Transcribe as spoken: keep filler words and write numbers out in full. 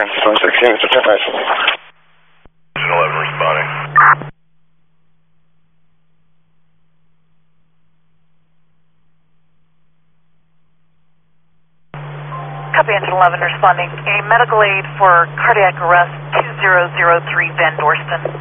sixteen, it's a ten nine. eleven responding. Copy, Engine eleven responding. A medical aid for cardiac arrest two zero zero three Van Dorston.